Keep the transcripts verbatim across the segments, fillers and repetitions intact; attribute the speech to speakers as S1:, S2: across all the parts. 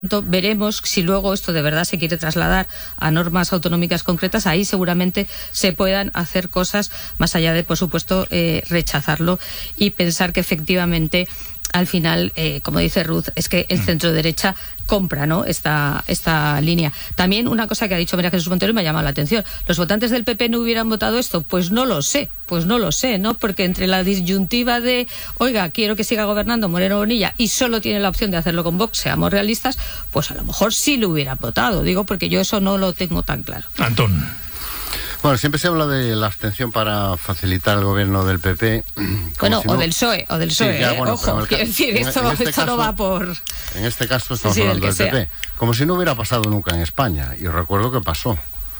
S1: Veremos si luego esto de verdad se quiere trasladar a normas autonómicas concretas. Ahí seguramente se puedan hacer cosas más allá de, por supuesto, eh, rechazarlo y pensar que efectivamente al final, eh, como dice Ruth, es que el centro derecha compra, ¿no?, esta, esta línea. También una cosa que ha dicho María Jesús Montero y me ha llamado la atención. ¿Los votantes del P P no hubieran votado esto? Pues no lo sé, pues no lo sé, ¿no? Porque entre la disyuntiva de, oiga, quiero que siga gobernando Moreno Bonilla y solo tiene la opción de hacerlo con Vox, seamos realistas, pues a lo mejor sí lo hubieran votado, digo, porque yo eso no lo tengo tan claro.
S2: Antón.
S3: Bueno, siempre se habla de la abstención para facilitar el gobierno del P P.
S1: Bueno,
S3: si no...
S1: o del P S O E, o del P S O E, sí, ya, bueno, ojo, quiero decir,
S3: en,
S1: esto,
S3: en este
S1: esto
S3: caso,
S1: no va por...
S3: En este caso estamos
S1: sí, sí,
S3: hablando del
S1: sea.
S3: P P. Como si no hubiera pasado nunca en España. Y recuerdo que pasó,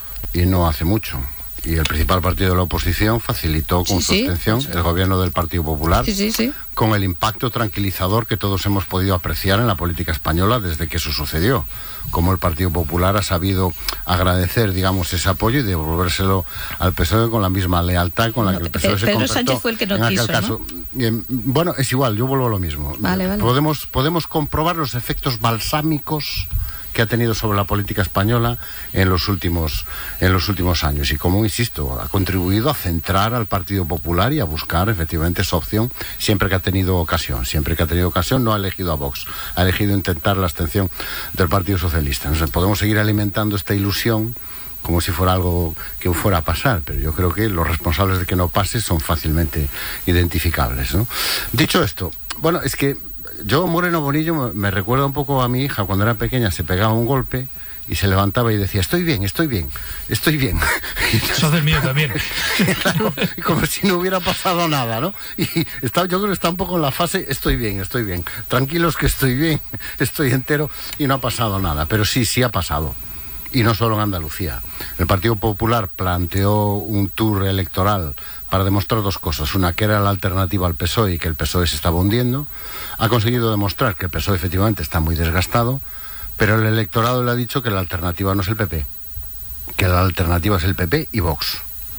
S3: y no hace mucho. Y el principal partido de la oposición facilitó con
S1: sí,
S3: su abstención
S1: sí.
S3: el gobierno del Partido Popular,
S1: sí, sí, sí.
S3: con el impacto tranquilizador que todos hemos podido apreciar en la política española desde que eso sucedió. Como el Partido Popular ha sabido agradecer, digamos, ese apoyo y devolvérselo al P S O E con la misma lealtad con la
S1: no,
S3: que el P S O E se
S1: Pedro
S3: comportó
S1: Sánchez fue el que no
S3: en
S1: quiso,
S3: aquel caso.
S1: ¿no?
S3: Eh, bueno, es igual, yo vuelvo a lo mismo.
S1: Vale, vale.
S3: Podemos, podemos comprobar los efectos balsámicos que ha tenido sobre la política española en los últimos en los últimos años y como insisto ha contribuido a centrar al Partido Popular y a buscar efectivamente esa opción siempre que ha tenido ocasión siempre que ha tenido ocasión no ha elegido a Vox, ha elegido intentar la abstención del Partido Socialista. Entonces, podemos seguir alimentando esta ilusión como si fuera algo que fuera a pasar, pero yo creo que los responsables de que no pase son fácilmente identificables, ¿no? Dicho esto, bueno, es que yo, Moreno Bonilla, me, me recuerda un poco a mi hija cuando era pequeña, se pegaba un golpe y se levantaba y decía, estoy bien, estoy bien, estoy bien.
S2: Eso es del mío también.
S3: Claro, como si no hubiera pasado nada, ¿no? Y está, yo creo que está un poco en la fase, estoy bien, estoy bien, tranquilos que estoy bien, estoy entero y no ha pasado nada, pero sí, sí ha pasado. Y no solo en Andalucía. El Partido Popular planteó un tour electoral para demostrar dos cosas. Una, que era la alternativa al P S O E y que el P S O E se estaba hundiendo. Ha conseguido demostrar que el P S O E efectivamente está muy desgastado, pero el electorado le ha dicho que la alternativa no es el P P, que la alternativa es el P P y Vox.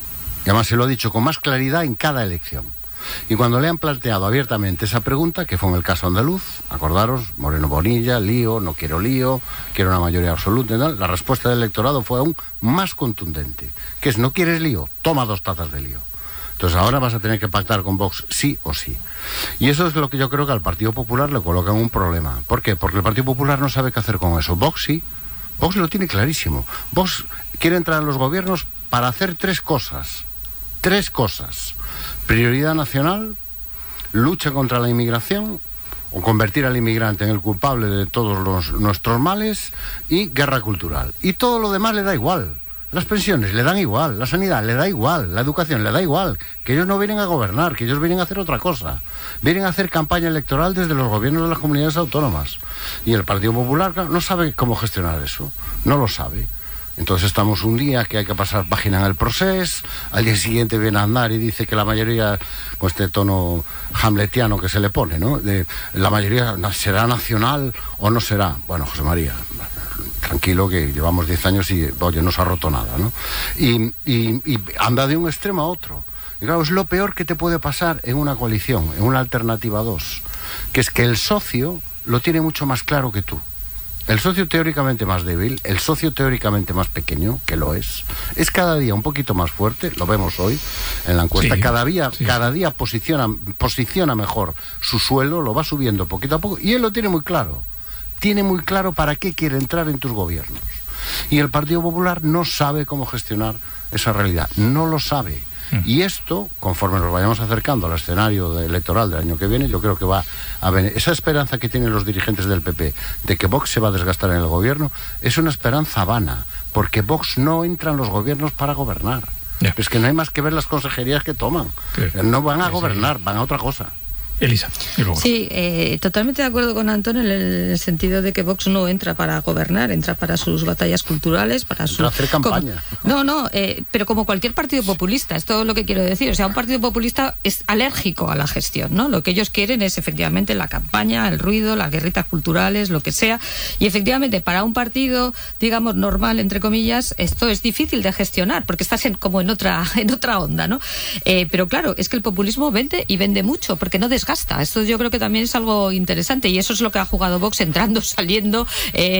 S3: Y además se lo ha dicho con más claridad en cada elección. Y cuando le han planteado abiertamente esa pregunta, que fue en el caso andaluz, acordaros, Moreno Bonilla, lío, no quiero lío, quiero una mayoría absoluta, ¿no? La respuesta del electorado fue aún más contundente, que es, no quieres lío, toma dos tazas de lío. Entonces ahora vas a tener que pactar con Vox sí o sí. Y eso es lo que yo creo que al Partido Popular le coloca en un problema. ¿Por qué? Porque el Partido Popular no sabe qué hacer con eso. Vox sí, Vox lo tiene clarísimo. Vox quiere entrar en los gobiernos para hacer tres cosas. Tres cosas. Prioridad nacional, lucha contra la inmigración, o convertir al inmigrante en el culpable de todos los, nuestros males, y guerra cultural. Y todo lo demás le da igual. Las pensiones le dan igual, la sanidad le da igual, la educación le da igual, que ellos no vienen a gobernar, que ellos vienen a hacer otra cosa. Vienen a hacer campaña electoral desde los gobiernos de las comunidades autónomas. Y el Partido Popular no sabe cómo gestionar eso, no lo sabe. Entonces estamos un día que hay que pasar página en el proceso, al día siguiente viene a andar y dice que la mayoría, con este tono hamletiano que se le pone, ¿no? De, la mayoría será nacional o no será. Bueno, José María, tranquilo que llevamos diez años y, oye, no se ha roto nada, ¿no? Y, y, y anda de un extremo a otro. Y claro, es lo peor que te puede pasar en una coalición, en una alternativa dos, que es que el socio lo tiene mucho más claro que tú. El socio teóricamente más débil, el socio teóricamente más pequeño, que lo es, es cada día un poquito más fuerte, lo vemos hoy en la encuesta, sí, cada día, sí. cada día posiciona, posiciona mejor su suelo, lo va subiendo poquito a poco, y él lo tiene muy claro, tiene muy claro para qué quiere entrar en tus gobiernos. Y el Partido Popular no sabe cómo gestionar esa realidad, no lo sabe. Y esto, conforme nos vayamos acercando al escenario de electoral del año que viene, yo creo que va a venir. Esa esperanza que tienen los dirigentes del P P de que Vox se va a desgastar en el gobierno es una esperanza vana, porque Vox no entra en los gobiernos para gobernar. Yeah. Es que no hay más que ver las consejerías que toman. Sí. No van a sí, gobernar, sí. van a otra cosa.
S2: Elisa. Y luego.
S1: Sí, eh, totalmente de acuerdo con Antón en el sentido de que Vox no entra para gobernar, entra para sus batallas culturales, para su...
S3: Para hacer campaña.
S1: Como, no, no, eh, pero como cualquier partido populista, es todo lo que quiero decir. O sea, un partido populista es alérgico a la gestión, ¿no? Lo que ellos quieren es efectivamente la campaña, el ruido, las guerritas culturales, lo que sea. Y efectivamente, para un partido, digamos, normal, entre comillas, esto es difícil de gestionar, porque estás en, como en otra, en otra onda, ¿no? Eh, pero claro, es que el populismo vende y vende mucho, porque no desgasta. casta. Esto yo creo que también es algo interesante y eso es lo que ha jugado Vox, entrando, saliendo, eh,